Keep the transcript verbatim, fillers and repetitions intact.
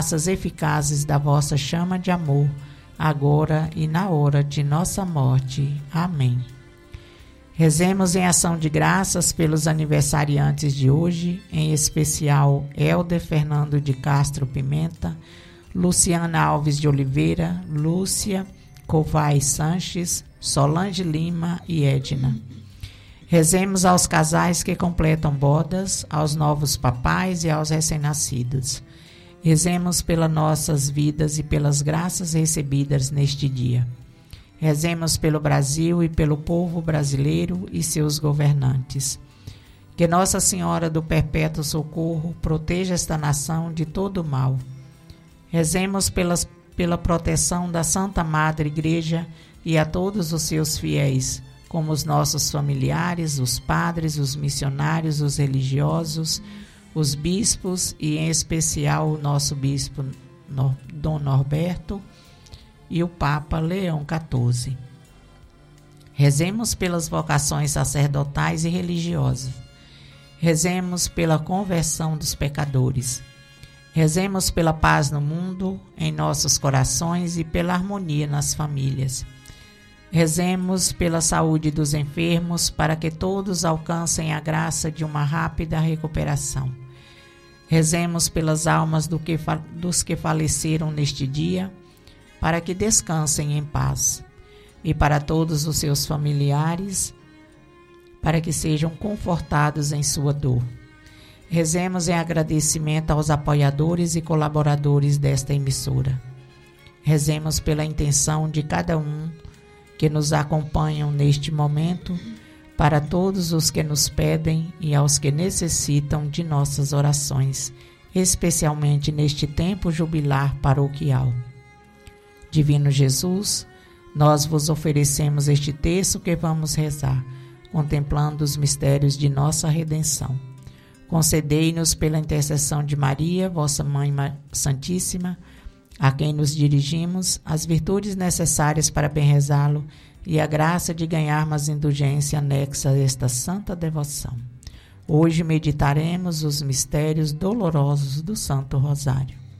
graças eficazes da vossa chama de amor, agora e na hora de nossa morte. Amém. Rezemos em ação de graças pelos aniversariantes de hoje, em especial Helder Fernando de Castro Pimenta, Luciana Alves de Oliveira, Lúcia Covai Sanches, Solange Lima e Edna. Rezemos aos casais que completam bodas, aos novos papais e aos recém-nascidos. Rezemos pelas nossas vidas e pelas graças recebidas neste dia. Rezemos pelo Brasil e pelo povo brasileiro e seus governantes. Que Nossa Senhora do Perpétuo Socorro proteja esta nação de todo mal. Rezemos pelas, pela proteção da Santa Madre Igreja e a todos os seus fiéis, como os nossos familiares, os padres, os missionários, os religiosos, os bispos e, em especial, o nosso bispo Dom Norberto e o Papa Leão quatorze. Rezemos pelas vocações sacerdotais e religiosas. Rezemos pela conversão dos pecadores. Rezemos pela paz no mundo, em nossos corações e pela harmonia nas famílias. Rezemos pela saúde dos enfermos, para que todos alcancem a graça de uma rápida recuperação. Rezemos pelas almas do que, dos que faleceram neste dia, para que descansem em paz. E para todos os seus familiares, para que sejam confortados em sua dor. Rezemos em agradecimento aos apoiadores e colaboradores desta emissora. Rezemos pela intenção de cada um que nos acompanham neste momento, para todos os que nos pedem e aos que necessitam de nossas orações, especialmente neste tempo jubilar paroquial. Divino Jesus, nós vos oferecemos este texto que vamos rezar, contemplando os mistérios de nossa redenção. Concedei-nos pela intercessão de Maria, vossa Mãe Santíssima, a quem nos dirigimos, as virtudes necessárias para bem rezá-lo e a graça de ganharmos indulgência anexa a esta santa devoção. Hoje meditaremos os mistérios dolorosos do Santo Rosário.